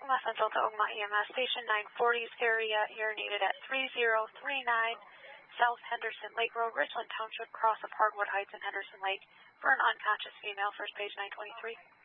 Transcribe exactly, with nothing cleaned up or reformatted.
Westland Delta Ogama E M S Station nine forties area. You're needed at three zero three nine South Henderson Lake Road, Richland Township, cross of Hardwood Heights and Henderson Lake for an unconscious female, first page nine twenty-three.